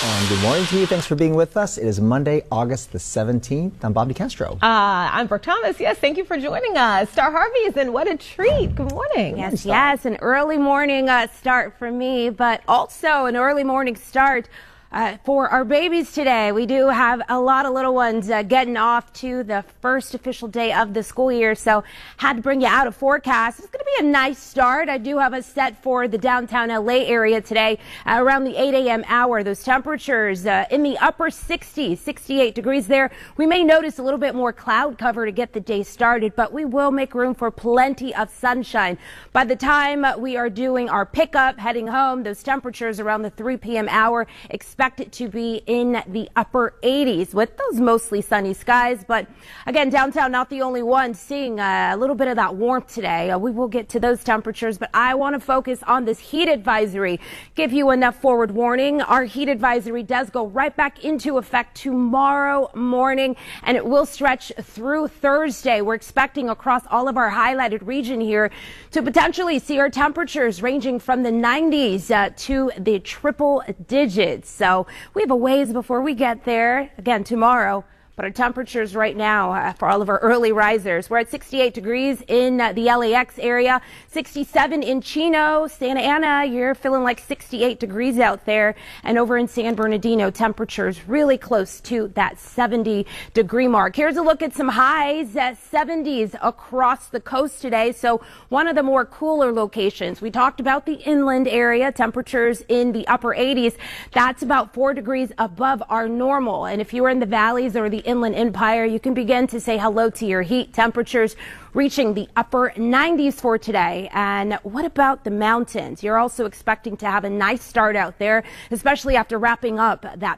And good morning to you. Thanks for being with us. It is Monday, August the 17th. I'm Bob DeCastro. I'm Brooke Thomas. Yes, thank you for joining us. Star Harvey's, and what a treat. Good morning. Yes, an early morning start for me, but also an early morning start for our babies today. We do have a lot of little ones getting off to the first official day of the school year, so had to bring you out a forecast. It's going to be a nice start. I do have a set for the downtown LA area today around the 8 a.m. hour. Those temperatures in the upper 60s, 68 degrees there. We may notice a little bit more cloud cover to get the day started, but we will make room for plenty of sunshine. By the time we are doing our pickup, heading home, those temperatures around the 3 p.m. hour expect it to be in the upper 80s with those mostly sunny skies. But again, downtown not the only one seeing a little bit of that warmth today. We will get to those temperatures, but I want to focus on this heat advisory. Give you enough forward warning. Our heat advisory does go right back into effect tomorrow morning, and it will stretch through Thursday. We're expecting across all of our highlighted region here to potentially see our temperatures ranging from the 90s to the triple digits. So we have a ways before we get there, again, tomorrow. But our temperatures right now for all of our early risers, we're at 68 degrees in the LAX area, 67 in Chino, Santa Ana, you're feeling like 68 degrees out there. And over in San Bernardino, temperatures really close to that 70 degree mark. Here's a look at some highs at 70s across the coast today. So one of the more cooler locations. We talked about the inland area, temperatures in the upper 80s. That's about 4 degrees above our normal. And if you are in the valleys or the Inland Empire, you can begin to say hello to your heat. Temperatures reaching the upper 90s for today. And what about the mountains? You're also expecting to have a nice start out there, especially after wrapping up that